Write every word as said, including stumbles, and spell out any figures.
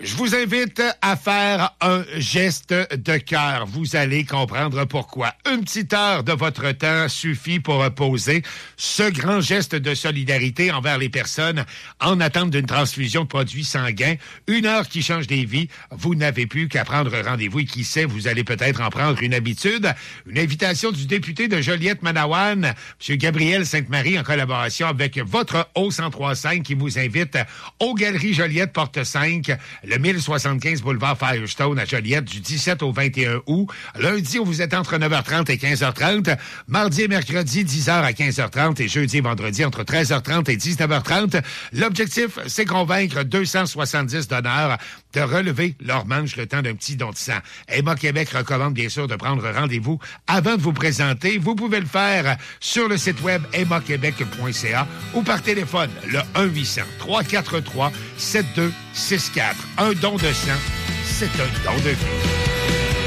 Je vous invite à faire un geste de cœur. Vous allez comprendre pourquoi. Une petite heure de votre temps suffit pour poser ce grand geste de solidarité envers les personnes en attente d'une transfusion de produits sanguins. Une heure qui change des vies. Vous n'avez plus qu'à prendre rendez-vous et qui sait, vous allez peut-être en prendre une habitude. Une invitation du député de Joliette-Manawan, M. Gabriel Sainte-Marie, en collaboration avec votre O cent trois cinq qui vous invite aux Galeries Joliette, porte cinq, le mille soixante-quinze boulevard Firestone à Joliette du dix-sept au vingt et un août. Lundi, vous êtes entre neuf heures trente et quinze heures trente. Mardi et mercredi, dix heures à quinze heures trente. Et jeudi et vendredi, entre treize heures trente et dix-neuf heures trente. L'objectif, c'est convaincre deux cent soixante-dix donneurs de relever leur manche le temps d'un petit don de sang. Emma Québec recommande bien sûr de prendre rendez-vous avant de vous présenter. Vous pouvez le faire sur le site web emma québec point c a ou par téléphone, le un huit cents, trois quatre trois, sept deux six quatre. Un don de sang, c'est un don de vie.